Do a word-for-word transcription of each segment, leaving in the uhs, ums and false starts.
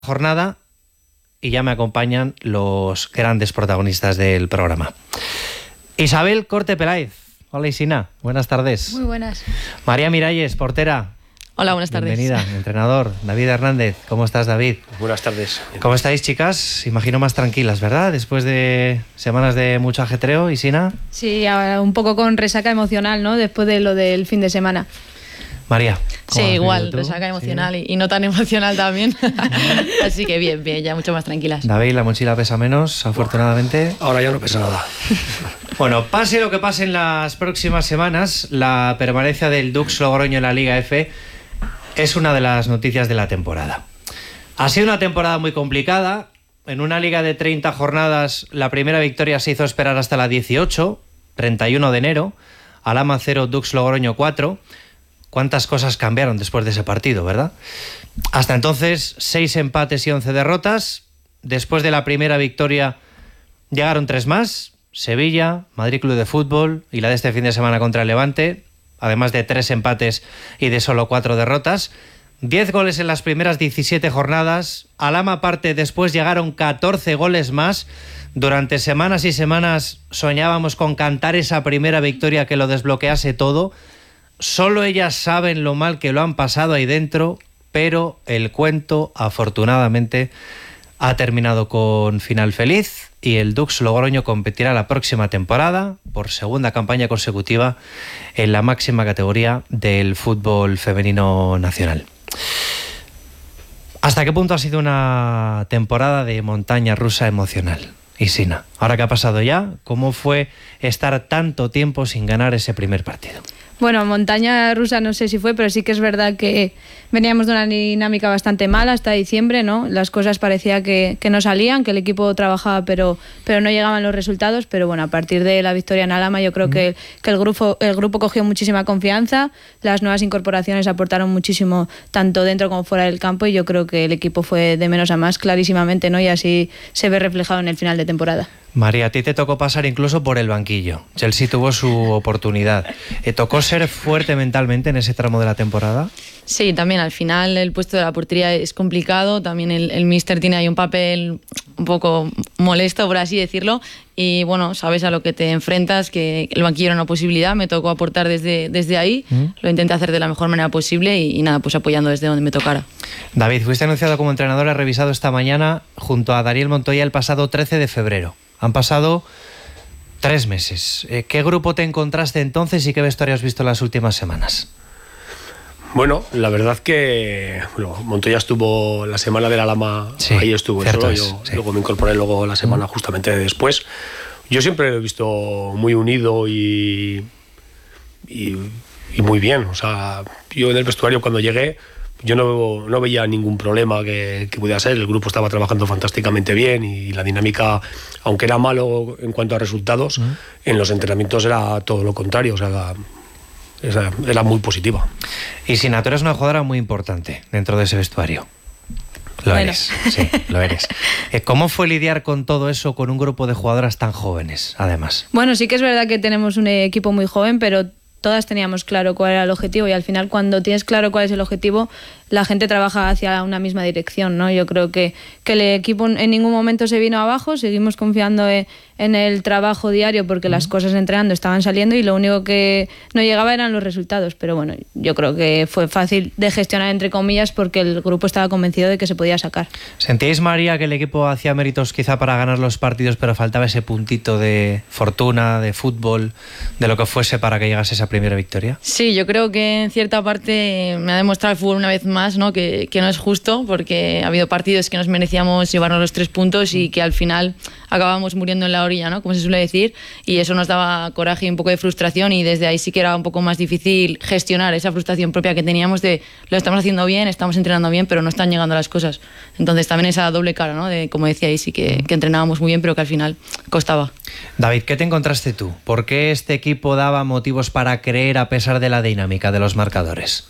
Jornada y ya me acompañan los grandes protagonistas del programa. Isabel Corte Peláez. Hola Isina, buenas tardes. Muy buenas. María Miralles, portera. Hola, buenas tardes. Bienvenida. Entrenador, David Hernández. ¿Cómo estás, David? Buenas tardes. ¿Cómo estáis, chicas? Imagino más tranquilas, ¿verdad? Después de semanas de mucho ajetreo, Isina. Sí, ahora un poco con resaca emocional, ¿no? Después de lo del fin de semana. María. Sí, igual, resaca emocional ¿Sí? y, y no tan emocional también. Así que bien, bien, ya mucho más tranquilas. David, la mochila pesa menos, afortunadamente. Ahora ya no pesa nada. Bueno, pase lo que pase en las próximas semanas, la permanencia del Dux Logroño en la Liga F es una de las noticias de la temporada. Ha sido una temporada muy complicada. En una liga de treinta jornadas, la primera victoria se hizo esperar hasta la dieciocho, treinta y uno de enero. Alhama cero, Dux Logroño cuatro. ¿Cuántas cosas cambiaron después de ese partido, verdad? Hasta entonces, seis empates y once derrotas. Después de la primera victoria llegaron tres más. Sevilla, Madrid Club de Fútbol y la de este fin de semana contra el Levante, además de tres empates y de solo cuatro derrotas. Diez goles en las primeras diecisiete jornadas. Alhama aparte, después llegaron catorce goles más. Durante semanas y semanas soñábamos con cantar esa primera victoria que lo desbloquease todo. Solo ellas saben lo mal que lo han pasado ahí dentro, pero el cuento, afortunadamente, ha terminado con final feliz y el Dux Logroño competirá la próxima temporada por segunda campaña consecutiva en la máxima categoría del fútbol femenino nacional. ¿Hasta qué punto ha sido una temporada de montaña rusa emocional? Isina, ahora que ha pasado ya, ¿cómo fue estar tanto tiempo sin ganar ese primer partido? Bueno, montaña rusa no sé si fue, pero sí que es verdad que veníamos de una dinámica bastante mala hasta diciembre, ¿no? Las cosas parecía que, que no salían, que el equipo trabajaba pero, pero no llegaban los resultados, pero bueno, a partir de la victoria en Alhama yo creo mm. que, que el, grupo, el grupo cogió muchísima confianza, las nuevas incorporaciones aportaron muchísimo tanto dentro como fuera del campo y yo creo que el equipo fue de menos a más clarísimamente, ¿no? Y así se ve reflejado en el final de temporada. María, a ti te tocó pasar incluso por el banquillo. Chelsea tuvo su oportunidad. ¿Te tocó ser fuerte mentalmente en ese tramo de la temporada? Sí, también al final el puesto de la portería es complicado. También el, el míster tiene ahí un papel un poco molesto, por así decirlo. Y bueno, sabes a lo que te enfrentas, que el banquillo era una posibilidad. Me tocó aportar desde, desde ahí. ¿Mm? Lo intenté hacer de la mejor manera posible y, y nada, pues apoyando desde donde me tocara. David, fuiste anunciado como entrenador, has revisado esta mañana junto a Dariel Montoya el pasado trece de febrero. Han pasado tres meses. ¿Qué grupo te encontraste entonces y qué vestuario has visto en las últimas semanas? Bueno, la verdad que bueno, Montoya estuvo la semana del Alhama, sí, ahí estuvo solo, es, yo sí. Luego me incorporé luego la semana mm. justamente después. Yo siempre lo he visto muy unido y, y, y muy bien. O sea, yo en el vestuario cuando llegué yo no, no veía ningún problema que, que pudiera ser. El grupo estaba trabajando fantásticamente bien y la dinámica, aunque era malo en cuanto a resultados, uh-huh. en los entrenamientos era todo lo contrario, o sea, era, era muy positiva. Y Sina, tú eres una jugadora muy importante dentro de ese vestuario. Lo bueno. eres, sí, lo eres. ¿Cómo fue lidiar con todo eso con un grupo de jugadoras tan jóvenes, además? Bueno, sí que es verdad que tenemos un equipo muy joven, pero todas teníamos claro cuál era el objetivo y al final cuando tienes claro cuál es el objetivo, la gente trabaja hacia una misma dirección, ¿no? Yo creo que, que el equipo en ningún momento se vino abajo, seguimos confiando en, en el trabajo diario porque uh-huh. las cosas entrenando estaban saliendo y lo único que no llegaba eran los resultados, pero bueno, yo creo que fue fácil de gestionar entre comillas porque el grupo estaba convencido de que se podía sacar. ¿Sentíais, María, que el equipo hacía méritos quizá para ganar los partidos pero faltaba ese puntito de fortuna, de fútbol, de lo que fuese para que llegase esa primera victoria? Sí, yo creo que en cierta parte me ha demostrado el fútbol una vez más, ¿no? Que, que no es justo porque ha habido partidos que nos merecíamos llevarnos los tres puntos y que al final acabamos muriendo en la orilla, ¿no? Como se suele decir, y eso nos daba coraje y un poco de frustración y desde ahí sí que era un poco más difícil gestionar esa frustración propia que teníamos de lo estamos haciendo bien, estamos entrenando bien, pero no están llegando las cosas. Entonces también esa doble cara, ¿no? De, como decía Isi, que, que entrenábamos muy bien pero que al final costaba. David, ¿qué te encontraste tú? ¿Por qué este equipo daba motivos para creer a pesar de la dinámica de los marcadores?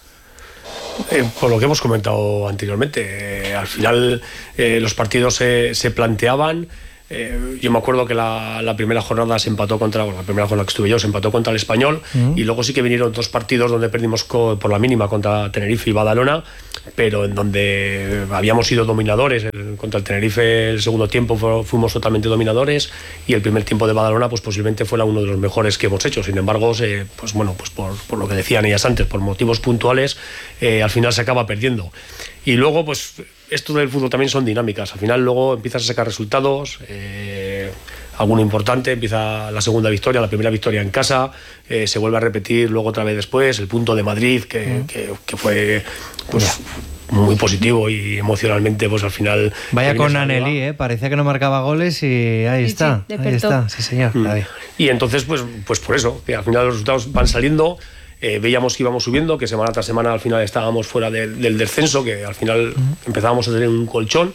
Eh, por lo que hemos comentado anteriormente, eh, al final eh, los partidos se, se planteaban, Eh, yo me acuerdo que la, la primera jornada se empató contra, bueno, la primera jornada que estuve yo se empató contra el Español, uh-huh. y luego sí que vinieron dos partidos donde perdimos co, por la mínima contra Tenerife y Badalona, pero en donde habíamos sido dominadores. El, contra el Tenerife el segundo tiempo fu, fuimos totalmente dominadores, y el primer tiempo de Badalona pues posiblemente fuera uno de los mejores que hemos hecho. Sin embargo, se, pues bueno, pues por, por lo que decían ellas antes, por motivos puntuales, eh, al final se acaba perdiendo. Y luego, pues, esto del fútbol también son dinámicas. Al final luego empiezas a sacar resultados, eh, alguno importante, empieza la segunda victoria, la primera victoria en casa, eh, se vuelve a repetir luego otra vez después, el punto de Madrid, que, mm. que, que fue pues muy positivo y emocionalmente, pues al final... Vaya con Anneli, ¿eh? Parecía que no marcaba goles y ahí sí, está, sí, ahí está, sí señor. Mm. Y entonces, pues, pues por eso, que al final los resultados van saliendo. Eh, veíamos que íbamos subiendo, que semana tras semana al final estábamos fuera del, del descenso, que al final uh-huh. empezábamos a tener un colchón,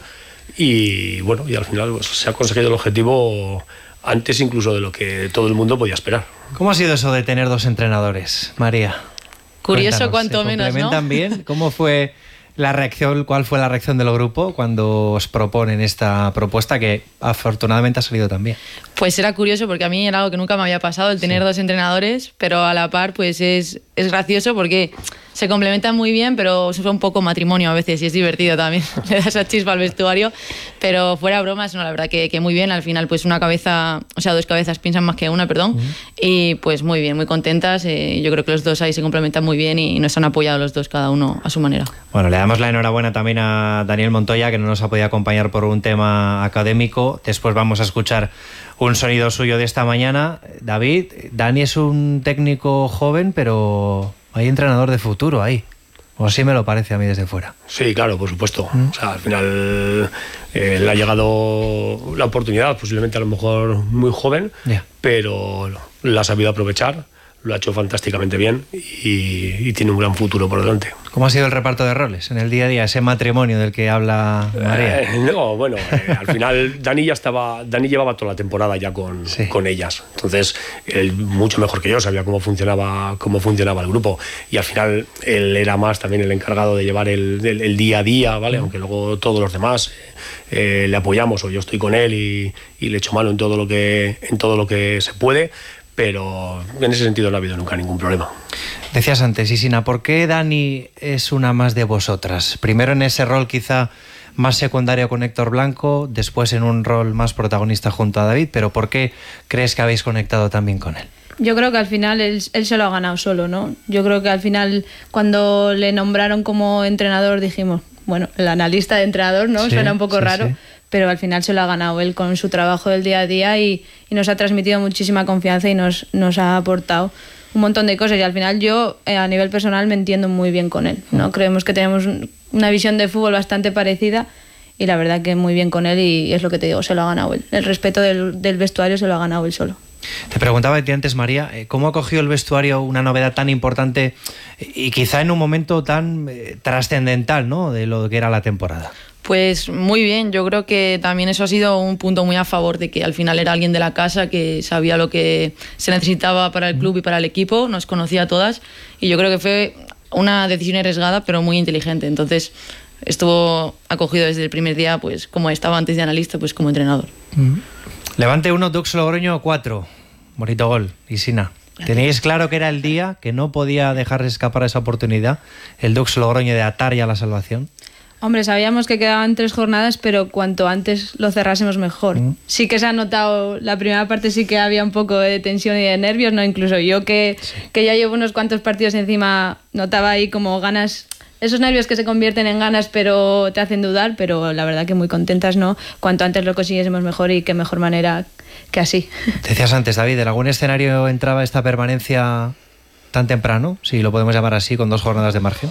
y bueno, y al final pues, se ha conseguido el objetivo antes incluso de lo que todo el mundo podía esperar. ¿Cómo ha sido eso de tener dos entrenadores, María? Curioso, cuanto menos, ¿no? ¿Se complementan bien? ¿Cómo fue la reacción, cuál fue la reacción del grupo cuando os proponen esta propuesta que afortunadamente ha salido tan bien? Pues era curioso porque a mí era algo que nunca me había pasado, el tener sí. dos entrenadores, pero a la par pues es, es gracioso porque se complementan muy bien, pero es un poco matrimonio a veces y es divertido también, le das esa chispa al vestuario, pero fuera bromas, no, la verdad que, que muy bien, al final pues una cabeza, o sea, dos cabezas piensan más que una, perdón, uh-huh. y pues muy bien, muy contentas, eh, yo creo que los dos ahí se complementan muy bien y nos han apoyado los dos, cada uno a su manera. Bueno, le damos la enhorabuena también a Daniel Montoya, que no nos ha podido acompañar por un tema académico, después vamos a escuchar un sonido suyo de esta mañana. David, Dani es un técnico joven, pero hay entrenador de futuro ahí. O así me lo parece a mí desde fuera. Sí, claro, por supuesto. ¿Mm? O sea, al final eh, le ha llegado la oportunidad, posiblemente a lo mejor muy joven, yeah. pero la ha sabido aprovechar, lo ha hecho fantásticamente bien y, y tiene un gran futuro por delante. ¿Cómo ha sido el reparto de roles en el día a día, ese matrimonio del que habla María? Eh, no, bueno, eh, al final Dani ya estaba, Dani llevaba toda la temporada ya con, sí. con ellas, entonces él mucho mejor que yo sabía cómo funcionaba, cómo funcionaba el grupo, y al final él era más también el encargado de llevar el, el, el día a día, ¿vale? Mm. Aunque luego todos los demás eh, le apoyamos, o yo estoy con él y, y le echo mano en todo lo que, en todo lo que se puede. Pero en ese sentido no ha habido nunca ningún problema. Decías antes, Isina, ¿por qué Dani es una más de vosotras? Primero en ese rol quizá más secundario con Héctor Blanco, después en un rol más protagonista junto a David, pero ¿por qué crees que habéis conectado también con él? Yo creo que al final él, él se lo ha ganado solo, ¿no? Yo creo que al final cuando le nombraron como entrenador dijimos, bueno, el analista de entrenador, ¿no? Sí, suena un poco sí, raro. Sí. Pero al final se lo ha ganado él con su trabajo del día a día y, y nos ha transmitido muchísima confianza y nos, nos ha aportado un montón de cosas, y al final yo eh, a nivel personal me entiendo muy bien con él, ¿no? Creemos que tenemos una visión de fútbol bastante parecida y la verdad que muy bien con él, y es lo que te digo, se lo ha ganado él. El respeto del, del vestuario se lo ha ganado él solo. Te preguntaba a ti antes, María, ¿cómo ha cogido el vestuario una novedad tan importante y quizá en un momento tan eh, trascendental, ¿no?, de lo que era la temporada? Pues muy bien, yo creo que también eso ha sido un punto muy a favor de que al final era alguien de la casa que sabía lo que se necesitaba para el club y para el equipo, nos conocía a todas, y yo creo que fue una decisión arriesgada pero muy inteligente, entonces estuvo acogido desde el primer día, pues como estaba antes de analista, pues como entrenador. Mm. Levante uno, Dux Logroño cuatro, bonito gol, Isina. ¿Tenéis claro que era el día que no podía dejar escapar esa oportunidad, el Dux Logroño, de atar ya la salvación? Hombre, sabíamos que quedaban tres jornadas, pero cuanto antes lo cerrásemos mejor. Mm. Sí que se ha notado, la primera parte sí que había un poco de tensión y de nervios, ¿no? Incluso yo que, sí. que ya llevo unos cuantos partidos encima, notaba ahí como ganas, esos nervios que se convierten en ganas pero te hacen dudar, pero la verdad que muy contentas, ¿no? Cuanto antes lo consiguiésemos mejor, y qué mejor manera que así. Decías antes, David, ¿en algún escenario entraba esta permanencia tan temprano, si lo podemos llamar así, con dos jornadas de margen?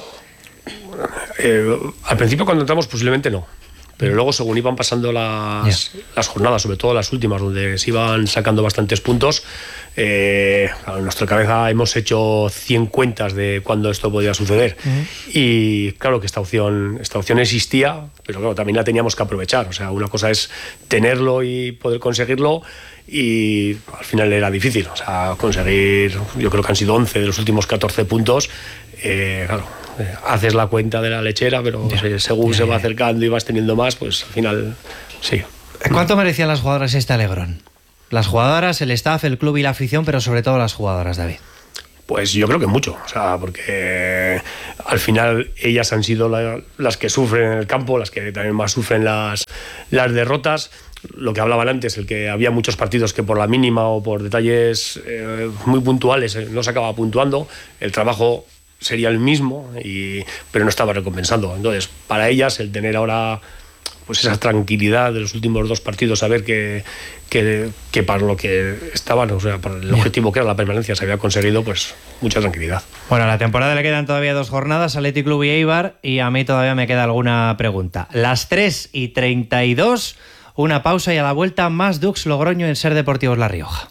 Eh, al principio cuando entramos posiblemente no, pero luego según iban pasando las, yeah. las jornadas, sobre todo las últimas, donde se iban sacando bastantes puntos, eh, en nuestra cabeza hemos hecho cien cuentas de cuándo esto podía suceder. Uh-huh. Y claro que esta opción, esta opción existía, pero claro, también la teníamos que aprovechar. O sea, una cosa es tenerlo y poder conseguirlo, y al final era difícil. O sea, conseguir, yo creo que han sido once de los últimos catorce puntos, eh, claro, haces la cuenta de la lechera, pero yeah. según yeah, se va acercando y vas teniendo más, pues al final sí. ¿Cuánto merecían las jugadoras este alegrón? Las jugadoras, el staff, el club y la afición, pero sobre todo las jugadoras, David. Pues yo creo que mucho, o sea, porque al final ellas han sido la, las que sufren en el campo, las que también más sufren las, las derrotas. Lo que hablaban antes, el que había muchos partidos que por la mínima o por detalles eh, muy puntuales eh, no se acaba puntuando, el trabajo sería el mismo, y, pero no estaba recompensando. Entonces, para ellas el tener ahora pues esa tranquilidad de los últimos dos partidos, saber que, que, que para lo que estaban, o sea, para el objetivo que era la permanencia se había conseguido, pues mucha tranquilidad. Bueno, a la temporada le quedan todavía dos jornadas, Athletic Club y Eibar, y a mí todavía me queda alguna pregunta. Las tres y treinta y dos, una pausa y a la vuelta más Dux Logroño en Ser Deportivos La Rioja.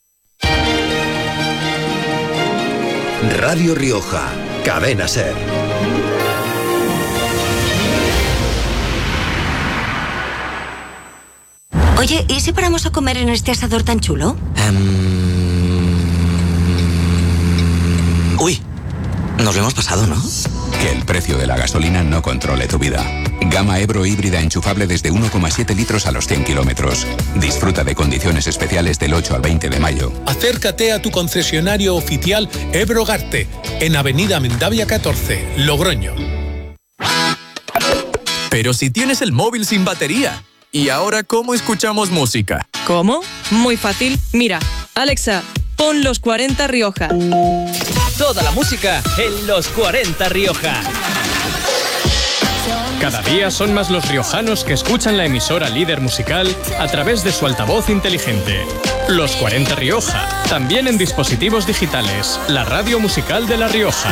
Radio Rioja, Cadena Ser. Oye, ¿y si paramos a comer en este asador tan chulo? Um... Uy, nos lo hemos pasado, ¿no? Que el precio de la gasolina no controle tu vida. Gama Ebro híbrida enchufable desde uno coma siete litros a los cien kilómetros. Disfruta de condiciones especiales del ocho al veinte de mayo. Acércate a tu concesionario oficial Ebro Garte, en Avenida Mendavia catorce, Logroño. Pero si tienes el móvil sin batería. ¿Y ahora cómo escuchamos música? ¿Cómo? Muy fácil. Mira, Alexa, pon los cuarenta Rioja. Toda la música en los cuarenta Rioja. Cada día son más los riojanos que escuchan la emisora líder musical a través de su altavoz inteligente. Los cuarenta Rioja, también en dispositivos digitales, la radio musical de La Rioja.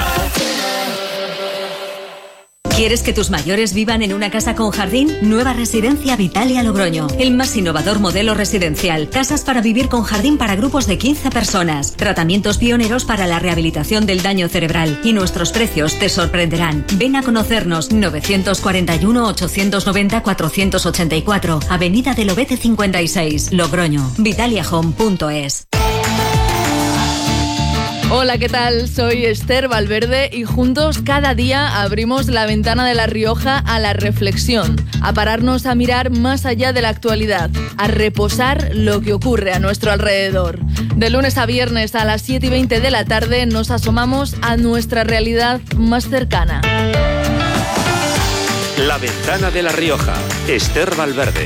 ¿Quieres que tus mayores vivan en una casa con jardín? Nueva Residencia Vitalia Logroño. El más innovador modelo residencial. Casas para vivir con jardín para grupos de quince personas. Tratamientos pioneros para la rehabilitación del daño cerebral. Y nuestros precios te sorprenderán. Ven a conocernos. novecientos cuarenta y uno, ochocientos noventa, cuatrocientos ochenta y cuatro. Avenida del Obete cincuenta y seis. Logroño. Vitalia Home punto es. Hola, ¿qué tal? Soy Esther Valverde y juntos cada día abrimos la ventana de La Rioja a la reflexión, a pararnos a mirar más allá de la actualidad, a reposar lo que ocurre a nuestro alrededor. De lunes a viernes a las siete y veinte de la tarde nos asomamos a nuestra realidad más cercana. La ventana de La Rioja, Esther Valverde.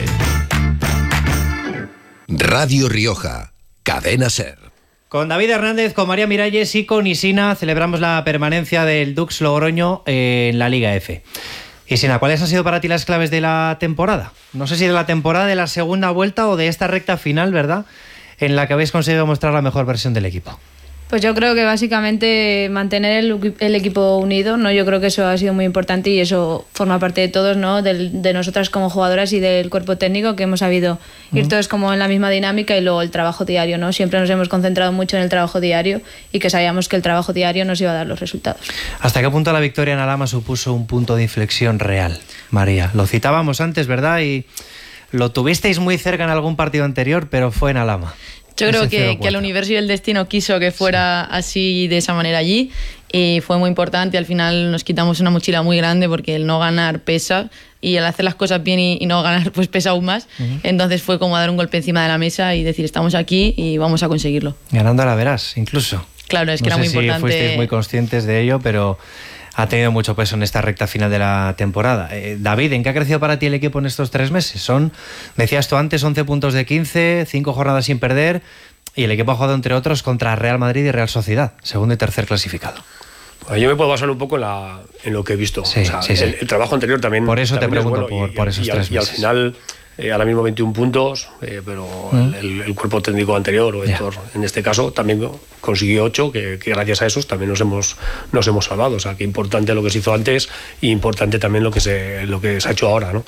Radio Rioja, Cadena Ser. Con David Hernández, con María Miralles y con Isina celebramos la permanencia del Dux Logroño en la Liga F. Isina, ¿cuáles han sido para ti las claves de la temporada? No sé si de la temporada, de la segunda vuelta o de esta recta final, ¿verdad?, en la que habéis conseguido mostrar la mejor versión del equipo. Pues yo creo que básicamente mantener el, el equipo unido, ¿no? Yo creo que eso ha sido muy importante y eso forma parte de todos, ¿no? De, de nosotras como jugadoras y del cuerpo técnico, que hemos sabido ir uh-huh. todos como en la misma dinámica, y luego el trabajo diario, ¿no? Siempre nos hemos concentrado mucho en el trabajo diario y que sabíamos que el trabajo diario nos iba a dar los resultados. ¿Hasta qué punto la victoria en Alhama supuso un punto de inflexión real, María? Lo citábamos antes, ¿verdad? Y lo tuvisteis muy cerca en algún partido anterior, pero fue en Alhama. Yo creo que, que el universo y el destino quiso que fuera sí. así, de esa manera allí, y fue muy importante. Al final nos quitamos una mochila muy grande porque el no ganar pesa, y el hacer las cosas bien y, y no ganar pues pesa aún más. Uh-huh. Entonces fue como dar un golpe encima de la mesa y decir, estamos aquí y vamos a conseguirlo. Ganando a la veras, incluso. Claro, es que no era sé muy si importante. Fuisteis muy conscientes de ello, pero ha tenido mucho peso en esta recta final de la temporada. Eh, David, ¿en qué ha crecido para ti el equipo en estos tres meses? Son, decías tú antes, once puntos de quince, cinco jornadas sin perder, y el equipo ha jugado, entre otros, contra Real Madrid y Real Sociedad, segundo y tercer clasificado. Bueno, yo me puedo basar un poco en, la, en lo que he visto. Sí, o sea, sí, sí. El, el trabajo anterior también. Por eso también te pregunto, es bueno, por, y, por esos y, tres y, meses. Y al final, eh, ahora mismo veintiún puntos, eh, pero mm. el, el cuerpo técnico anterior, o Héctor, yeah. en este caso, también consiguió ocho, que, que gracias a esos también nos hemos, nos hemos salvado. O sea, que importante lo que se hizo antes y importante también lo que se, lo que se ha hecho ahora, ¿no?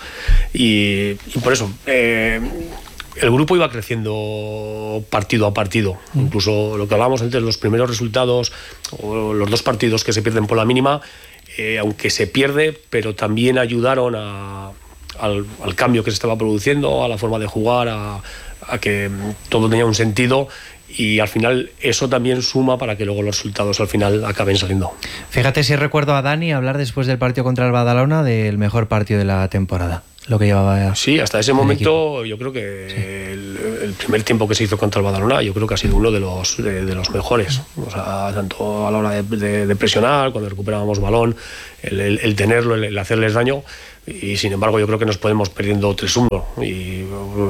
Y, y por eso... Eh, el grupo iba creciendo partido a partido. Mm. Incluso lo que hablábamos antes, los primeros resultados o los dos partidos que se pierden por la mínima, eh, aunque se pierde, pero también ayudaron a, al, al cambio que se estaba produciendo, a la forma de jugar, a, a que todo tenía un sentido, y al final eso también suma para que luego los resultados al final acaben saliendo. Fíjate si recuerdo a Dani hablar después del partido contra el Badalona del mejor partido de la temporada. lo que llevaba. Sí, hasta ese momento yo creo que sí. el, el primer tiempo que se hizo contra el Badalona yo creo que ha sido uno de los, de, de los mejores. O sea, tanto a la hora de, de, de presionar, cuando recuperábamos balón, el, el, el tenerlo, el, el hacerles daño. Y sin embargo yo creo que nos podemos perdiendo tres uno y,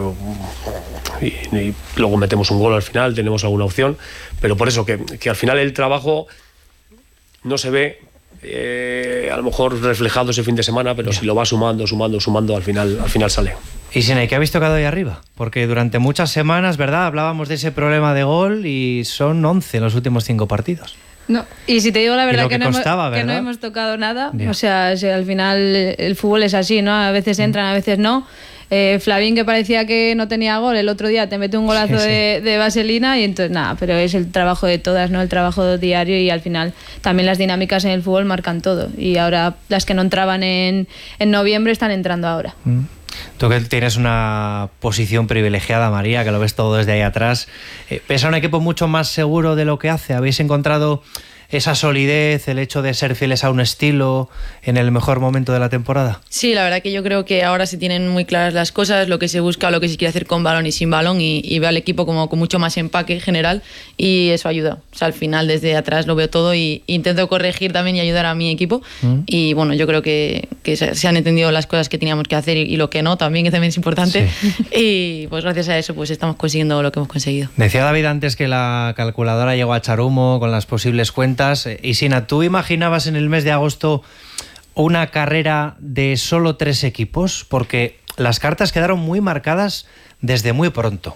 y, y luego metemos un gol al final, tenemos alguna opción, pero por eso que, que al final el trabajo no se ve eh, a lo mejor reflejado ese fin de semana, pero yeah. si lo va sumando, sumando, sumando, al final, al final sale. Y Sina, ¿qué ha visto quedado ahí arriba? Porque durante muchas semanas, ¿verdad?, hablábamos de ese problema de gol y son once en los últimos cinco partidos. No, y si te digo la verdad que, que, no costaba, hemos, que no hemos tocado nada, Bien. o sea, si al final el fútbol es así, ¿no? A veces entran, a veces no. Eh, Flavín, que parecía que no tenía gol, el otro día te mete un golazo sí, sí. De, de vaselina y entonces nada, pero es el trabajo de todas, ¿no? El trabajo diario y al final también las dinámicas en el fútbol marcan todo y ahora las que no entraban en, en noviembre están entrando ahora. Mm. Tú que tienes una posición privilegiada, María, que lo ves todo desde ahí atrás, ¿ves a un equipo mucho más seguro de lo que hace? ¿Habéis encontrado esa solidez, el hecho de ser fieles a un estilo en el mejor momento de la temporada? Sí, la verdad que yo creo que ahora se tienen muy claras las cosas, lo que se busca, lo que se quiere hacer con balón y sin balón y, y veo al equipo como con mucho más empaque general y eso ayuda. O sea, al final desde atrás lo veo todo y intento corregir también y ayudar a mi equipo mm. y bueno, yo creo que, que se han entendido las cosas que teníamos que hacer y, y lo que no, también que también es importante sí. y pues gracias a eso pues estamos consiguiendo lo que hemos conseguido. Decía David antes que la calculadora llegó a echar humo con las posibles cuentas. Y Sina, ¿tú imaginabas en el mes de agosto una carrera de solo tres equipos? Porque las cartas quedaron muy marcadas desde muy pronto.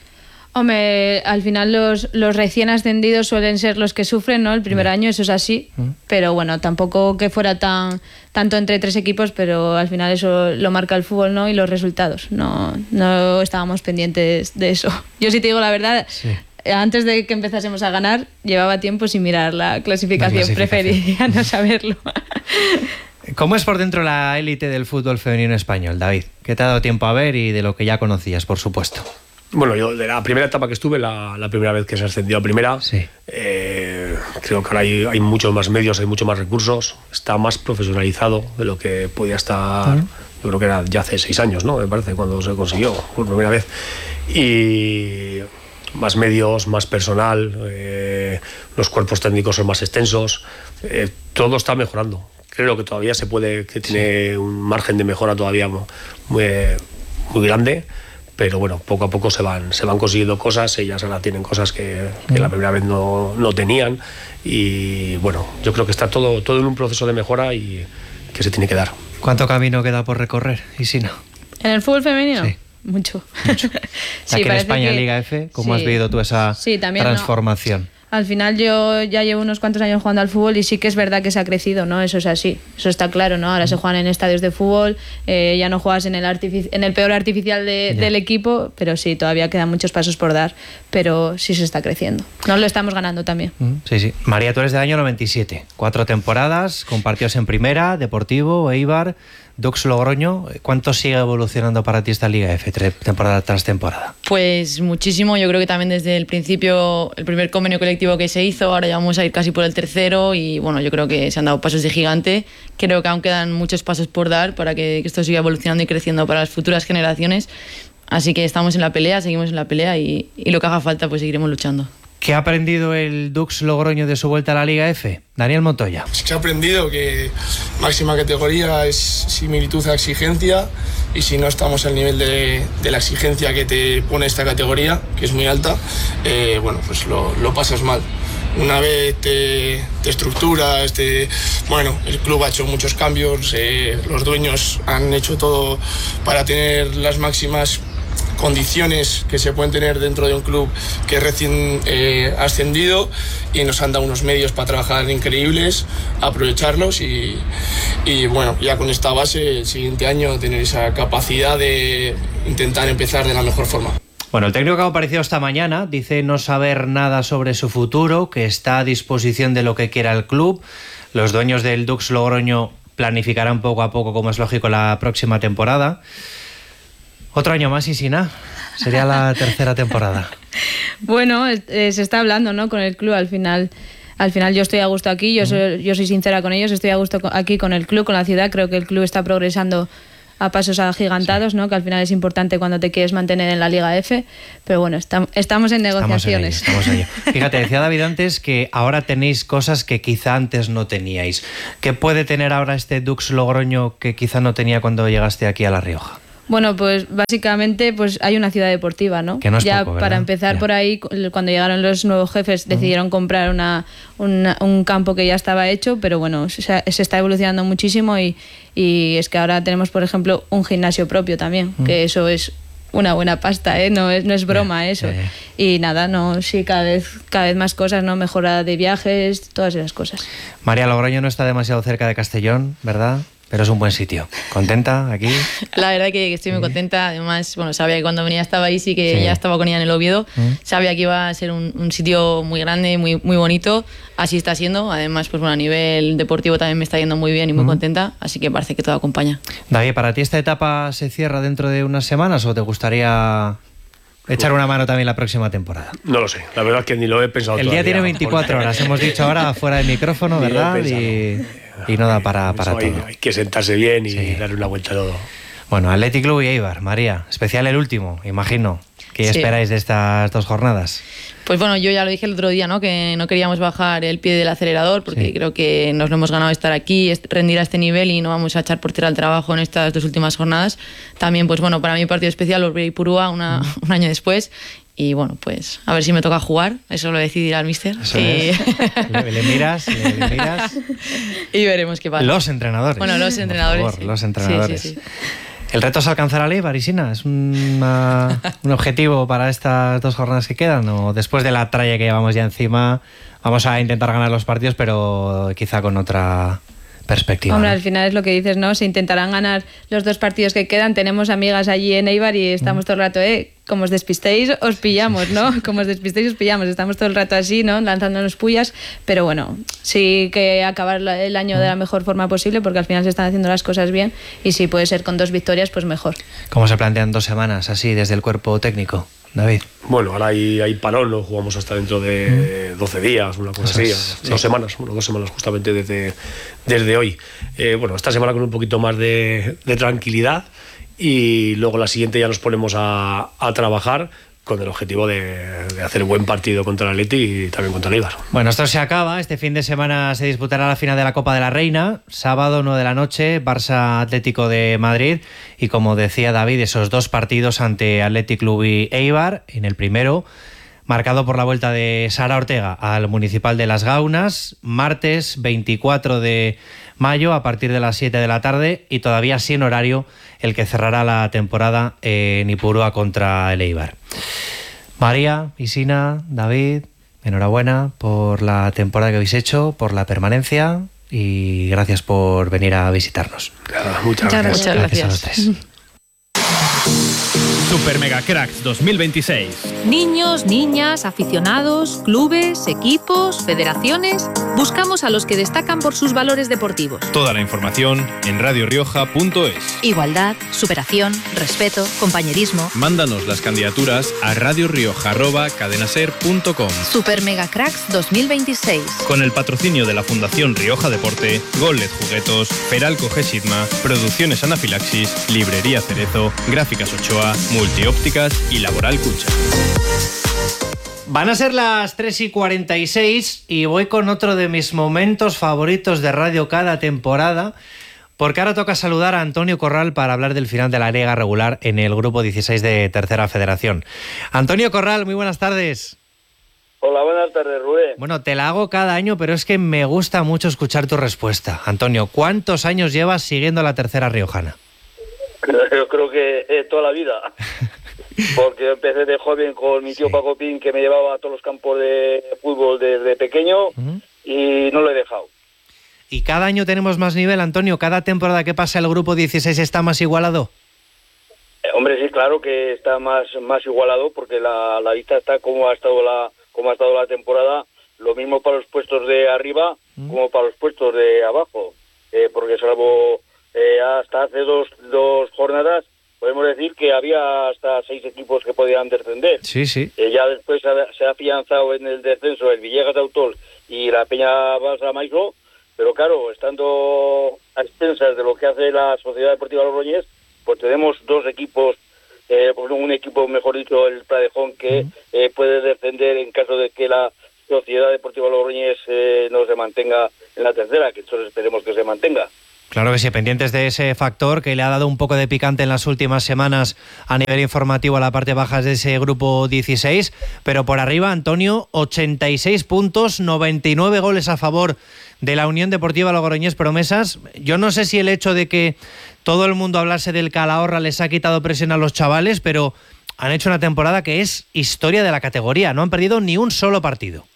Hombre, al final los, los recién ascendidos suelen ser los que sufren, ¿no? El primer mm. año, eso es así. Mm. Pero bueno, tampoco que fuera tan tanto entre tres equipos, pero al final eso lo marca el fútbol, ¿no? Y los resultados. No, no estábamos pendientes de eso. Yo sí te digo la verdad... Sí. Antes de que empezásemos a ganar, llevaba tiempo sin mirar la clasificación, la clasificación. Preferiría no saberlo. ¿Cómo es por dentro la élite del fútbol femenino español, David? ¿Qué te ha dado tiempo a ver y de lo que ya conocías, por supuesto? Bueno, yo de la primera etapa que estuve, la, la primera vez que se ascendió a primera, sí. eh, creo que ahora hay, hay muchos más medios, hay muchos más recursos, está más profesionalizado de lo que podía estar, uh-huh. yo creo que era ya hace seis años, ¿no? Me parece, cuando se consiguió por primera vez. Y... más medios, más personal, eh, los cuerpos técnicos son más extensos, eh, todo está mejorando. Creo que todavía se puede, que tiene sí. un margen de mejora todavía muy, muy grande, pero bueno, poco a poco se van, se van consiguiendo cosas, ellas ahora tienen cosas que, que la primera vez no, no tenían y bueno, yo creo que está todo, todo en un proceso de mejora y que se tiene que dar. ¿Cuánto camino queda por recorrer, Isina? ¿En el fútbol femenino? Sí. Mucho. Mucho. Sí, aquí en España, que... Liga F, ¿cómo sí. has vivido tú esa sí, transformación? No. Al final yo ya llevo unos cuantos años jugando al fútbol y sí que es verdad que se ha crecido, ¿no? Eso es así, eso está claro, ¿no? Ahora se juegan en estadios de fútbol, eh, ya no juegas en el, artific- en el peor artificial de, del equipo, pero sí, todavía quedan muchos pasos por dar, pero sí se está creciendo. Nos lo estamos ganando también. Sí, sí. María, tú eres del año noventa y siete, cuatro temporadas, compartidos en Primera, Deportivo, Eibar, Dux Logroño. ¿Cuánto sigue evolucionando para ti esta Liga F, temporada tras temporada? Pues muchísimo, yo creo que también desde el principio, el primer convenio colectivo que se hizo, ahora ya vamos a ir casi por el tercero y bueno, yo creo que se han dado pasos de gigante, creo que aún quedan muchos pasos por dar para que esto siga evolucionando y creciendo para las futuras generaciones, así que estamos en la pelea, seguimos en la pelea y, y lo que haga falta pues seguiremos luchando. ¿Qué ha aprendido el Dux Logroño de su vuelta a la Liga F? Daniel Montoya. Se ha aprendido que máxima categoría es similitud a exigencia y si no estamos al nivel de, de la exigencia que te pone esta categoría, que es muy alta, eh, bueno, pues lo, lo pasas mal. Una vez te, te estructuras, te, bueno, el club ha hecho muchos cambios, eh, los dueños han hecho todo para tener las máximas condiciones que se pueden tener dentro de un club que es recién eh, ascendido y nos han dado unos medios para trabajar increíbles, aprovecharlos y, y bueno, ya con esta base el siguiente año tener esa capacidad de intentar empezar de la mejor forma. Bueno, el técnico que ha aparecido esta mañana dice no saber nada sobre su futuro, que está a disposición de lo que quiera el club. Los dueños del Dux Logroño planificarán poco a poco, como es lógico, la próxima temporada. Otro año más y sin nada. Sería la tercera temporada. Bueno, eh, se está hablando, ¿no? Con el club al final. Al final yo estoy a gusto aquí, yo soy, yo soy sincera con ellos, estoy a gusto aquí con el club, con la ciudad. Creo que el club está progresando a pasos agigantados, sí. ¿no? Que al final es importante cuando te quieres mantener en la Liga F, pero bueno, estam- estamos en negociaciones. Estamos en ello, estamos en ello. Fíjate, decía David antes que ahora tenéis cosas que quizá antes no teníais. ¿Qué puede tener ahora este Dux Logroño que quizá no tenía cuando llegaste aquí a La Rioja? Bueno, pues básicamente pues hay una ciudad deportiva, ¿no? Que no es ya poco, para empezar ya. Por ahí, cuando llegaron los nuevos jefes, decidieron uh-huh. comprar una, una, un campo que ya estaba hecho, pero bueno, se, se está evolucionando muchísimo y, y es que ahora tenemos, por ejemplo, un gimnasio propio también, uh-huh. que eso es una buena pasta, ¿eh? No es, no es broma yeah, eso. Yeah, yeah. Y nada, no, sí, cada vez, cada vez más cosas, ¿no? Mejora de viajes, todas esas cosas. María, Logroño no está demasiado cerca de Castellón, ¿verdad? Pero es un buen sitio. ¿Contenta aquí? La verdad que estoy muy contenta. Además, bueno, sabía que cuando venía estaba ahí, sí que sí. ya estaba con ella en el Oviedo. ¿Mm? Sabía que iba a ser un, un sitio muy grande, muy, muy bonito. Así está siendo. Además, pues bueno, a nivel deportivo también me está yendo muy bien y muy ¿Mm? contenta. Así que parece que todo acompaña. David, ¿para ti esta etapa se cierra dentro de unas semanas o te gustaría echar una mano también la próxima temporada? No lo sé, la verdad es que ni lo he pensado El todavía. día tiene veinticuatro horas, hemos dicho ahora fuera de micrófono, ¿verdad? Y, y no da para, para hay, todo. Hay que sentarse bien y sí. darle una vuelta a todo. Bueno, Athletic Club y Eibar, María, especial el último, imagino. ¿Qué sí. esperáis de estas dos jornadas? Pues bueno, yo ya lo dije el otro día, ¿no? Que no queríamos bajar el pie del acelerador porque sí. creo que nos lo hemos ganado estar aquí, rendir a este nivel y no vamos a echar por tierra el trabajo en estas dos últimas jornadas. También, pues bueno, para mí partido especial, volver a Ipurúa una, mm. un año después. Y bueno, pues a ver si me toca jugar, eso lo decidirá el míster. Eso y... es. Le, le miras, le, le miras. Y veremos qué pasa. Los entrenadores. Bueno, los entrenadores. Por favor, sí. los entrenadores. Sí, sí, sí. ¿El reto es alcanzar a Eibar, Isina? ¿Es una, un objetivo para estas dos jornadas que quedan? ¿O después de la tralla que llevamos ya encima, vamos a intentar ganar los partidos, pero quizá con otra perspectiva? Hombre, ¿no? Al final es lo que dices, ¿no? Se intentarán ganar los dos partidos que quedan. Tenemos amigas allí en Eibar y estamos mm. todo el rato, ¿eh? Como os despistéis, os pillamos, sí, sí, ¿no? Sí. Como os despistéis, os pillamos. Estamos todo el rato así, ¿no? Lanzándonos pullas. Pero bueno, sí que acabar el año mm. de la mejor forma posible porque al final se están haciendo las cosas bien y si puede ser con dos victorias, pues mejor. ¿Cómo se plantean dos semanas así desde el cuerpo técnico, David? Bueno, ahora hay, hay parón, lo jugamos hasta dentro de mm. doce días, una cosa así, es, dos sí. semanas, bueno, dos semanas justamente desde, desde hoy. Eh, bueno, esta semana con un poquito más de, de tranquilidad y luego la siguiente ya nos ponemos a, a trabajar con el objetivo de, de hacer buen partido contra el Atleti y también contra el Eibar. Bueno, esto se acaba. Este fin de semana se disputará la final de la Copa de la Reina. Sábado, nueve de la noche, Barça Atlético de Madrid. Y como decía David, esos dos partidos ante Athletic Club y Eibar. En el primero, marcado por la vuelta de Sara Ortega al Municipal de Las Gaunas. Martes veinticuatro de mayo a partir de las siete de la tarde. Y todavía sin horario el que cerrará la temporada en Ipurúa contra el Eibar. María, Isina, David, enhorabuena por la temporada que habéis hecho, por la permanencia y gracias por venir a visitarnos. Muchas, Muchas gracias. gracias. Gracias a los tres. Super Mega Cracks dos mil veintiséis. Niños, niñas, aficionados, clubes, equipos, federaciones. Buscamos a los que destacan por sus valores deportivos. Toda la información en radio rioja punto es. Igualdad, superación, respeto, compañerismo. Mándanos las candidaturas a radio rioja arroba cadenaser punto com. Super Mega Cracks dos mil veintiséis. Con el patrocinio de la Fundación Rioja Deporte, Gollet Juguetos, Feralco G-Sigma, Producciones Anafilaxis, Librería Cerezo, Gráficas Ochoa, Multiópticas y Laboral Cucha. Van a ser las tres y cuarenta y seis y voy con otro de mis momentos favoritos de radio cada temporada, porque ahora toca saludar a Antonio Corral para hablar del final de la liga regular en el grupo dieciséis de Tercera Federación. Antonio Corral, muy buenas tardes. Hola, buenas tardes, Rubén. Bueno, te la hago cada año, pero es que me gusta mucho escuchar tu respuesta. Antonio, ¿cuántos años llevas siguiendo la Tercera Riojana? Yo creo que eh, toda la vida. Porque yo empecé de joven con mi tío sí. Paco Pin, que me llevaba a todos los campos de fútbol desde pequeño, uh-huh. y no lo he dejado. ¿Y cada año tenemos más nivel, Antonio? ¿Cada temporada que pasa el grupo dieciséis está más igualado? Eh, hombre, sí, claro que está más más igualado, porque la, la vista está como ha estado la como ha estado la temporada, lo mismo para los puestos de arriba uh-huh. como para los puestos de abajo, eh, porque salvo eh, hasta hace dos, dos jornadas podemos decir que había hasta seis equipos que podían descender. Sí, sí. Eh, ya después se ha, se ha afianzado en el descenso el Villegas de Autol y la Peña Balsa Maislo, pero claro, estando a expensas de lo que hace la Sociedad Deportiva Logroñés, pues tenemos dos equipos, eh, un equipo, mejor dicho, el Pradejón, que uh-huh. eh, puede defender en caso de que la Sociedad Deportiva Logroñés eh, no se mantenga en la tercera, que nosotros esperemos que se mantenga. Claro que sí, pendientes de ese factor que le ha dado un poco de picante en las últimas semanas a nivel informativo a la parte baja de ese grupo dieciséis, pero por arriba, Antonio, ochenta y seis puntos, noventa y nueve goles a favor de la Unión Deportiva Logroñés Promesas. Yo no sé si el hecho de que todo el mundo hablase del Calahorra les ha quitado presión a los chavales, pero han hecho una temporada que es historia de la categoría, no han perdido ni un solo partido.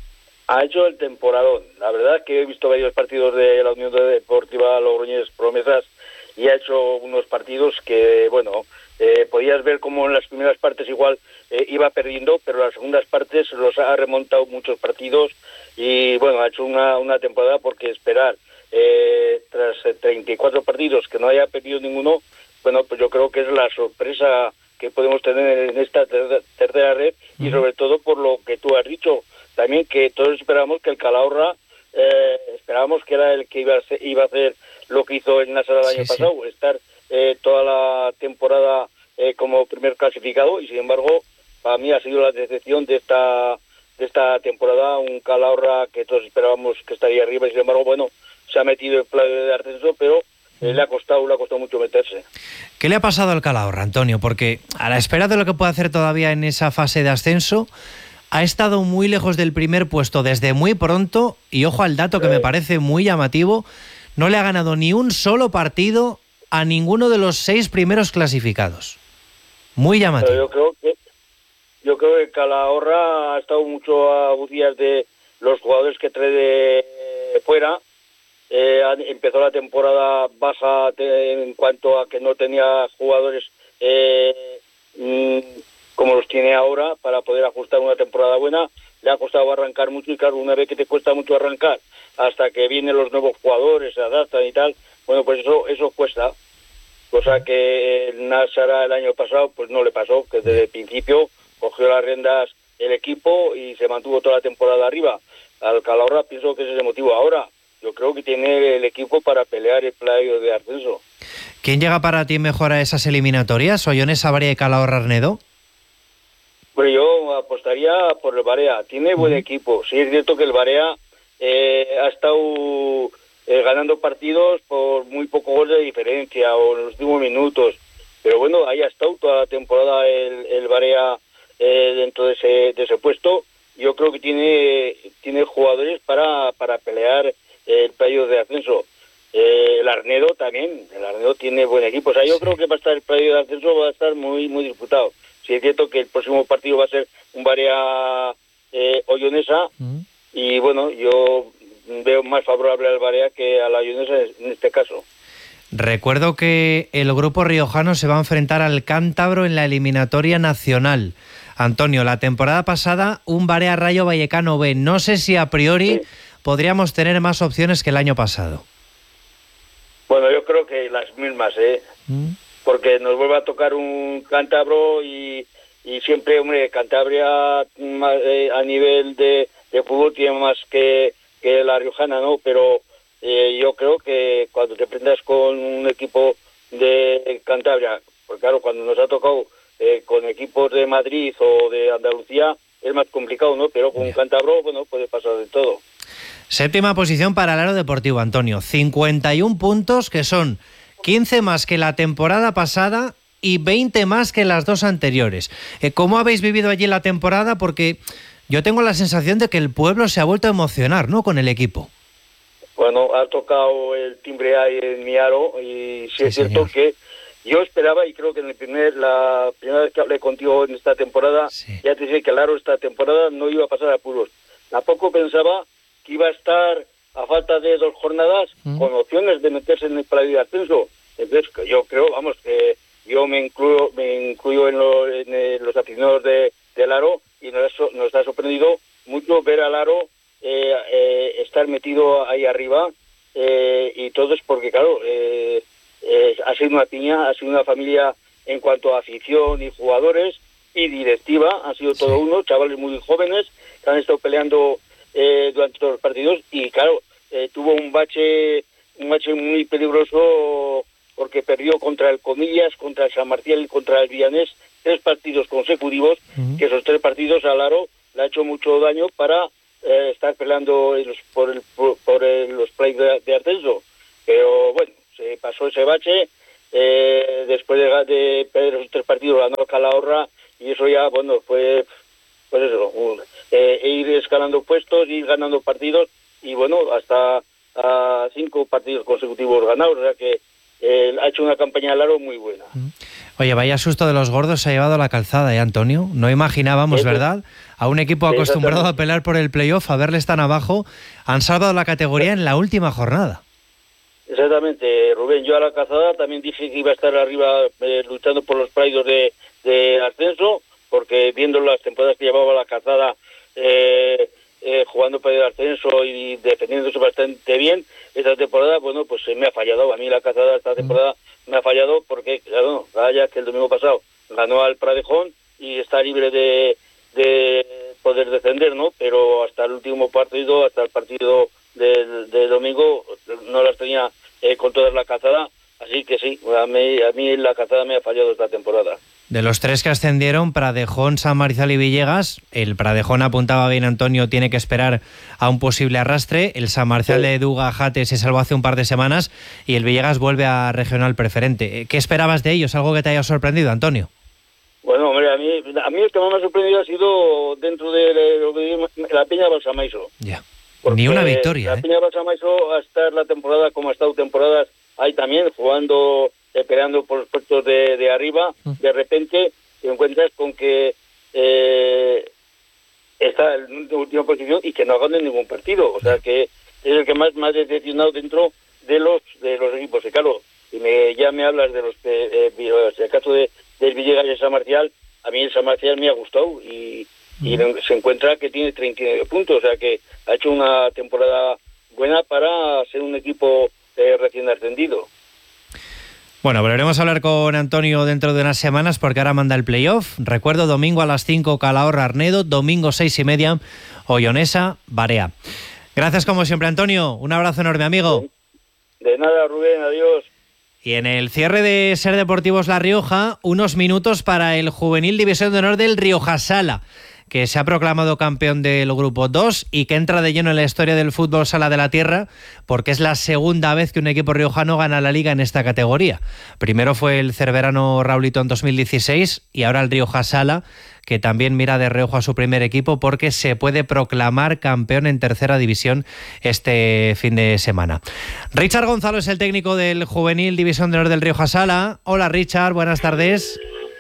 Ha hecho el temporadón. La verdad es que he visto varios partidos de la Unión Deportiva Logroñés Promesas y ha hecho unos partidos que, bueno, eh, podías ver como en las primeras partes igual eh, iba perdiendo, pero en las segundas partes los ha remontado muchos partidos y, bueno, ha hecho una, una temporada porque esperar eh, tras treinta y cuatro partidos que no haya perdido ninguno, bueno, pues yo creo que es la sorpresa que podemos tener en esta ter- tercera red y sobre todo por lo que tú has dicho, también que todos esperábamos que el Calahorra, eh, esperábamos que era el que iba a hacer, iba a hacer lo que hizo el Nasara el año sí, pasado, sí. estar eh, toda la temporada eh, como primer clasificado y sin embargo para mí ha sido la decepción de esta de esta temporada, un Calahorra que todos esperábamos que estaría arriba y sin embargo, bueno, se ha metido en playo de ascenso, pero eh, le ha costado, le ha costado mucho meterse. ¿Qué le ha pasado al Calahorra, Antonio? Porque a la espera de lo que puede hacer todavía en esa fase de ascenso, ha estado muy lejos del primer puesto desde muy pronto y ojo al dato que me parece muy llamativo, no le ha ganado ni un solo partido a ninguno de los seis primeros clasificados. Muy llamativo. Pero yo creo que yo creo que Calahorra ha estado mucho a bucías de los jugadores que trae de fuera. Eh, empezó la temporada baja en cuanto a que no tenía jugadores eh, mmm, como los tiene ahora para poder ajustar una temporada buena. Le ha costado arrancar mucho y claro, una vez que te cuesta mucho arrancar hasta que vienen los nuevos jugadores, se adaptan y tal, bueno, pues eso eso cuesta, cosa que el Nasara el año pasado pues no le pasó, que desde el principio cogió las riendas el equipo y se mantuvo toda la temporada arriba. Al Calahorra pienso que ese es el motivo ahora. Yo creo que tiene el equipo para pelear el playo de ascenso. ¿Quién llega para ti mejor a esas eliminatorias? ¿Ollone Sabaria y Calahorra Arnedo? Bueno, yo apostaría por el Barea. Tiene buen uh-huh. equipo. Sí, es cierto que el Barea eh, ha estado eh, ganando partidos por muy poco gol de diferencia o en los últimos minutos. Pero bueno, ahí ha estado toda la temporada el, el Barea eh, dentro de ese, de ese puesto. Yo creo que tiene tiene jugadores para, para pelear el playo de ascenso. Eh, el Arnedo también. El Arnedo tiene buen equipo. O sea, yo sí. creo que va a estar el playo de ascenso, va a estar muy, muy disputado. Sí, es cierto que el próximo partido va a ser un Barea eh, Ollonesa mm. y bueno, yo veo más favorable al Barea que a la Ollonesa en este caso. Recuerdo que el grupo riojano se va a enfrentar al Cántabro en la eliminatoria nacional. Antonio, la temporada pasada un Barea Rayo Vallecano B. No sé si a priori sí. podríamos tener más opciones que el año pasado. Bueno, yo creo que las mismas, ¿eh? Mm. Porque nos vuelve a tocar un Cántabro y, y siempre, hombre, Cantabria más, eh, a nivel de, de fútbol tiene más que, que la riojana, ¿no? Pero eh, yo creo que cuando te prendas con un equipo de Cantabria, porque claro, cuando nos ha tocado eh, con equipos de Madrid o de Andalucía es más complicado, ¿no? Pero con un Cántabro, bueno, puede pasar de todo. Séptima posición para el Aro Deportivo, Antonio. cincuenta y un puntos que son quince más que la temporada pasada y veinte más que las dos anteriores. Eh, ¿Cómo habéis vivido allí la temporada? Porque yo tengo la sensación de que el pueblo se ha vuelto a emocionar, ¿no?, con el equipo. Bueno, ha tocado el timbre ahí en mi Aro y sí, sí es cierto señor. que yo esperaba y creo que en el primer la primera vez que hablé contigo en esta temporada sí. ya te dije que el Aro esta temporada no iba a pasar apuros. Tampoco pensaba que iba a estar a falta de dos jornadas, ¿Mm? con opciones de meterse en el playo de ascenso. Entonces, yo creo, vamos, que yo me incluyo me incluyo en, lo, en el, los aficionados de, del Aro y nos, nos ha sorprendido mucho ver al Aro eh, eh, estar metido ahí arriba eh, y todo es porque, claro, eh, eh, ha sido una piña, ha sido una familia en cuanto a afición y jugadores y directiva, ha sido todo sí. uno, chavales muy jóvenes que han estado peleando eh, durante todos los partidos y, claro, eh, tuvo un bache un bache muy peligroso porque perdió contra el Comillas, contra el San Marcial y contra el Villanés, tres partidos consecutivos, uh-huh. que esos tres partidos al Aro le ha hecho mucho daño para eh, estar peleando en los, por, el, por, por el, los plays de, de ascenso. Pero bueno, se pasó ese bache, eh, después de, de perder esos tres partidos ganó el Calahorra, y eso ya, bueno, fue pues eso, un, eh, ir escalando puestos, ir ganando partidos, y bueno, hasta a cinco partidos consecutivos ganados, o sea que eh, ha hecho una campaña al Aro muy buena. Oye, vaya susto de los gordos se ha llevado la calzada, ¿eh, Antonio? No imaginábamos, eso, ¿verdad? A un equipo acostumbrado a pelear por el playoff, a verles tan abajo, han salvado la categoría en la última jornada. Exactamente, Rubén. Yo a la calzada también dije que iba a estar arriba eh, luchando por los playoffs de, de ascenso, porque viendo las temporadas que llevaba la calzada eh, eh, jugando para el ascenso y defendiéndose bastante bien, esta temporada, bueno, pues eh, me ha fallado. A mí la calzada esta temporada mm. me ha fallado porque, claro, vaya que el domingo pasado ganó al Pradejón y está libre de, de poder defender, ¿no? Pero hasta el último partido, hasta el partido del de domingo, no las tenía eh, con toda la calzada. Así que sí, a mí, a mí la calzada me ha fallado esta temporada. De los tres que ascendieron, Pradejón, San Marcial y Villegas, el Pradejón, apuntaba bien Antonio, tiene que esperar a un posible arrastre. El San Marcial sí. de Edu Gajate se salvó hace un par de semanas y el Villegas vuelve a regional preferente. ¿Qué esperabas de ellos? ¿Algo que te haya sorprendido, Antonio? Bueno, hombre, a mí, a mí el que más me ha sorprendido ha sido dentro de, de, de la Peña Balsamaiso. Ya, ni una victoria. La ¿eh? Peña Balsamaiso, hasta la temporada como ha estado temporadas, ahí también jugando, eh, peleando por los puestos de, de arriba, de repente te encuentras con que eh, está en última posición y que no ha ganado ningún partido. O sea que es el que más me ha decepcionado dentro de los de los equipos. Y claro, si me, ya me hablas de los eh, eh, el caso de, del Villegas y el San Marcial, a mí el San Marcial me ha gustado y, y se encuentra que tiene treinta y nueve puntos. O sea que ha hecho una temporada buena para ser un equipo Eh, recién ascendido. Bueno, volveremos a hablar con Antonio dentro de unas semanas porque ahora manda el playoff. Recuerdo, domingo a las cinco Calahorra Arnedo, domingo seis y media Ollonesa Barea. Gracias como siempre, Antonio. Un abrazo enorme, amigo. De nada, Rubén, adiós. Y en el cierre de Ser Deportivos La Rioja, unos minutos para el Juvenil División de Honor del Rioja Sala, que se ha proclamado campeón del Grupo dos y que entra de lleno en la historia del fútbol sala de la tierra, porque es la segunda vez que un equipo riojano gana la Liga en esta categoría. Primero fue el Cerverano Raulito en dos mil dieciséis y ahora el Rioja Sala, que también mira de reojo a su primer equipo porque se puede proclamar campeón en tercera división este fin de semana. Richard Gonzalo es el técnico del Juvenil División de Honor del Rioja Sala. Hola, Richard, buenas tardes.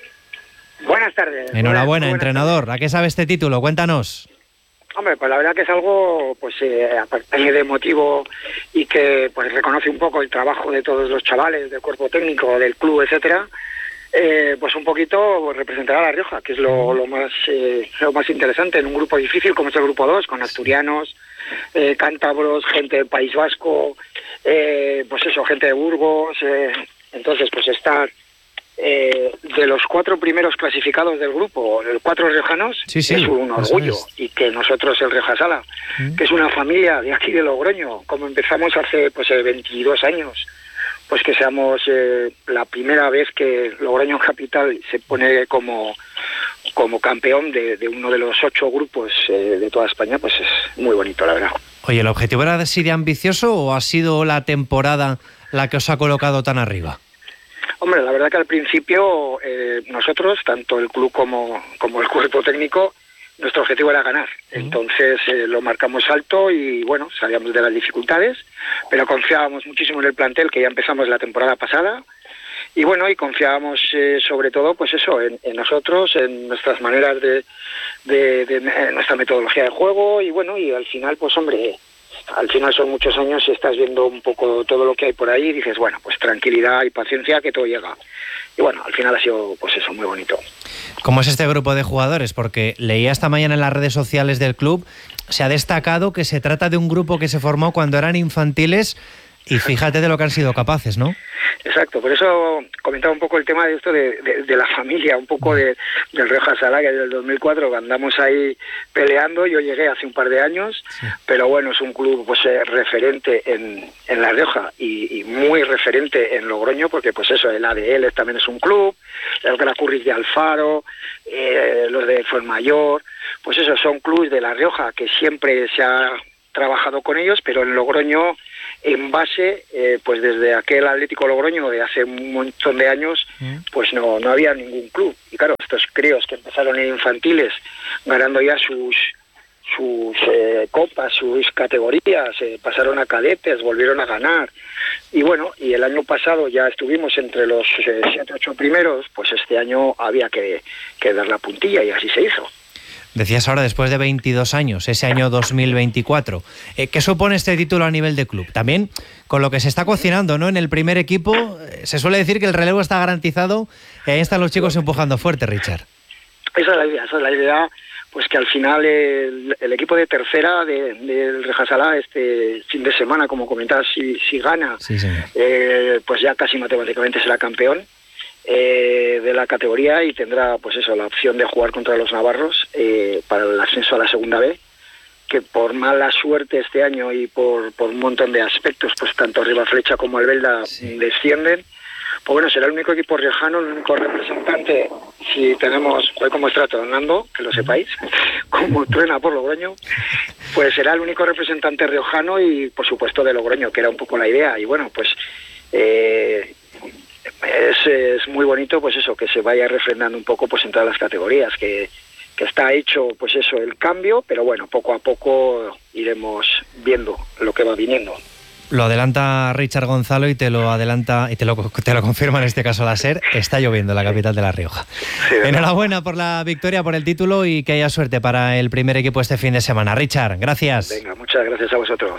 Buenas tardes. Enhorabuena, buenas, entrenador. Buenas ¿A qué sabe este título? Cuéntanos. Hombre, pues la verdad que es algo, pues eh, aparte de emotivo y que pues reconoce un poco el trabajo de todos los chavales, del cuerpo técnico, del club, etcétera. Eh, pues un poquito pues, representar a La Rioja, que es lo, lo más eh, lo más interesante en un grupo difícil como es el Grupo dos, con asturianos, eh, cántabros, gente del País Vasco, eh, pues eso, gente de Burgos. Eh, entonces, pues estar Eh, de los cuatro primeros clasificados del grupo, los cuatro riojanos, sí, sí, es un orgullo. Es. Y que nosotros, el Rioja Sala, ¿Mm? que es una familia de aquí de Logroño, como empezamos hace pues veintidós años, pues que seamos eh, la primera vez que Logroño Capital se pone como como campeón de, de uno de los ocho grupos eh, de toda España, pues es muy bonito, la verdad. Oye, ¿el objetivo era así de ambicioso o ha sido la temporada la que os ha colocado tan arriba? Hombre, la verdad que al principio eh, nosotros, tanto el club como, como el cuerpo técnico, nuestro objetivo era ganar. Entonces eh, lo marcamos alto y bueno, sabíamos de las dificultades, pero confiábamos muchísimo en el plantel que ya empezamos la temporada pasada y bueno, y confiábamos eh, sobre todo pues eso, en, en nosotros, en nuestras maneras de, de, de, de nuestra metodología de juego y bueno, y al final pues hombre, al final son muchos años y estás viendo un poco todo lo que hay por ahí y dices, bueno, pues tranquilidad y paciencia que todo llega. Y bueno, al final ha sido, pues eso, muy bonito. ¿Cómo es este grupo de jugadores? Porque leía esta mañana en las redes sociales del club, se ha destacado que se trata de un grupo que se formó cuando eran infantiles y fíjate de lo que han sido capaces, ¿no? Exacto, por eso comentaba un poco el tema de esto de, de, de la familia, un poco de, del Rioja Salá, que desde el dos mil cuatro que andamos ahí peleando. Yo llegué hace un par de años, sí. Pero bueno, es un club pues eh, referente en, en La Rioja y, y muy referente en Logroño, porque pues eso, el A D L también es un club, el Gracurris de Alfaro, eh, los de Fuenmayor, pues eso, son clubes de La Rioja que siempre se ha trabajado con ellos, pero en Logroño, en base, eh, pues desde aquel Atlético Logroño de hace un montón de años, pues no, no había ningún club. Y claro, estos críos que empezaron en infantiles, ganando ya sus sus eh, copas, sus categorías, eh, pasaron a cadetes, volvieron a ganar. Y bueno, y el año pasado ya estuvimos entre los eh, siete, ocho primeros, pues este año había que, que dar la puntilla y así se hizo. Decías ahora, después de veintidós años, ese año dos mil veinticuatro, eh, ¿qué supone este título a nivel de club? También con lo que se está cocinando, ¿no? En el primer equipo, eh, se suele decir que el relevo está garantizado, y ahí están los chicos empujando fuerte, Richard. Esa es la idea, esa es la idea, pues que al final el, el equipo de tercera del de Rioja Salá este fin de semana, como comentabas, si, si gana, sí, eh, pues ya casi matemáticamente será campeón. Eh, de la categoría y tendrá pues eso la opción de jugar contra los navarros eh, para el ascenso a la segunda B, que por mala suerte este año y por, por un montón de aspectos, pues tanto Ribaflecha como Albelda sí. descienden. Pues bueno, será el único equipo riojano, el único representante, si tenemos, hoy como está tronando, que lo sepáis, como truena por Logroño, pues será el único representante riojano y por supuesto de Logroño, que era un poco la idea. Y bueno, pues eh, Es, es muy bonito pues eso, que se vaya refrendando un poco pues en todas las categorías, que, que está hecho pues eso el cambio, pero bueno, poco a poco iremos viendo lo que va viniendo. Lo adelanta Richard Gonzalo y te lo adelanta y te lo, te lo confirma en este caso la SER, está lloviendo en la capital de La Rioja. Sí, enhorabuena por la victoria, por el título y que haya suerte para el primer equipo este fin de semana. Richard, gracias. Venga, muchas gracias a vosotros.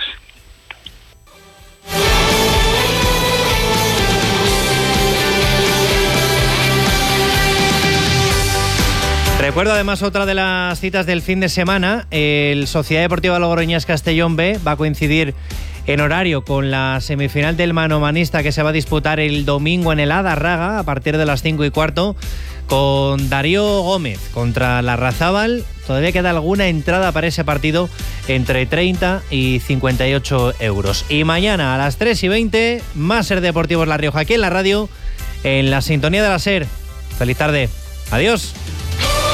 Recuerdo además otra de las citas del fin de semana, el Sociedad Deportiva Logroñés Castellón B va a coincidir en horario con la semifinal del manomanista que se va a disputar el domingo en el Adarraga a partir de las cinco y cuarto con Darío Gómez contra Larrazábal. Todavía queda alguna entrada para ese partido entre treinta y cincuenta y ocho euros. Y mañana a las tres y veinte, más Ser Deportivos La Rioja aquí en la radio, en la sintonía de la SER. Feliz tarde. Adiós.